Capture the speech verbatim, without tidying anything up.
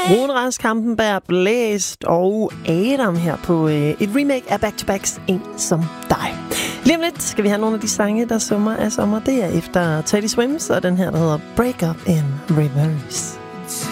Rune Rask Kampenberg Blæst og Adam her på øh, et remake af Back to Backs En som dig. Lige om lidt skal vi have nogle af de sange, der summer af sommer. Det er efter Teddy Swims og den her, der hedder Break Up in Reverse.